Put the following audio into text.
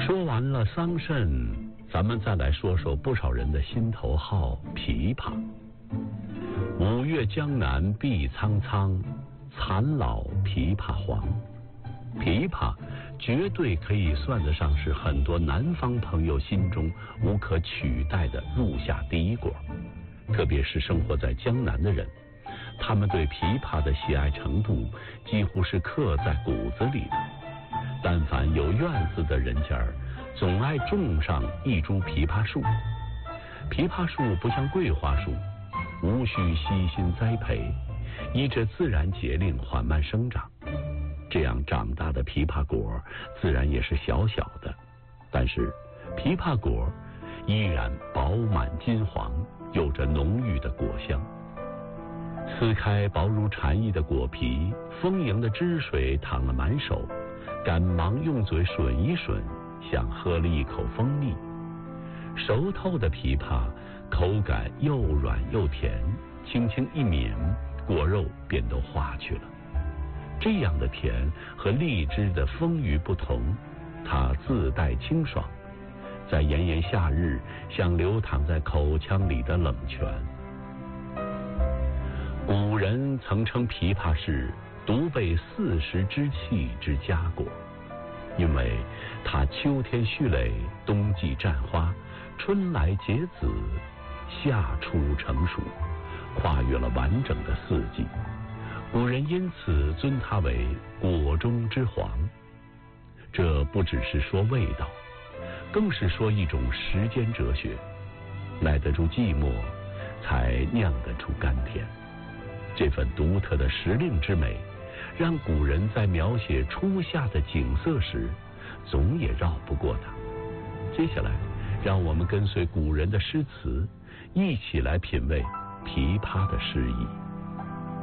说完了桑葚，咱们再来说说不少人的心头好琵琶。五月江南碧苍苍，残老琵琶黄。琵琶绝对可以算得上是很多南方朋友心中无可取代的入夏第一果，特别是生活在江南的人，他们对琵琶的喜爱程度几乎是刻在骨子里的。但凡有院子的人家总爱种上一株琵琶树。琵琶树不像桂花树，无需悉心栽培，依着自然节令缓慢生长。这样长大的琵琶果自然也是小小的，但是琵琶果依然饱满金黄，有着浓郁的果香。撕开薄如蝉翼的果皮，丰盈的汁水淌了满手，赶忙用嘴吮一吮，像喝了一口蜂蜜。熟透的琵琶口感又软又甜，轻轻一抿，果肉便都化去了。这样的甜和荔枝的丰腴不同，它自带清爽，在炎炎夏日像流淌在口腔里的冷泉。古人曾称琵琶是独备40之气之佳果，因为它秋天蓄蕾，冬季绽花，春来结籽，夏初成熟，跨越了完整的四季。古人因此尊它为果中之皇。这不只是说味道，更是说一种时间哲学，耐得住寂寞，才酿得出甘甜。这份独特的时令之美，让古人在描写初夏的景色时总也绕不过它。接下来让我们跟随古人的诗词，一起来品味琵琶的诗意。